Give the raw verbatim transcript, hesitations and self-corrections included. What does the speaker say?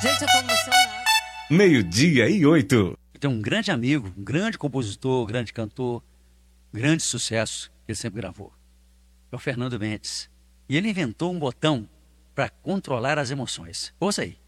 Gente, eu tô emocionada. Meio-dia e oito. Tem um grande amigo, um grande compositor, um grande cantor, grande sucesso que ele sempre gravou. É o Fernando Mendes. E ele inventou um botão para controlar as emoções. Ouça aí.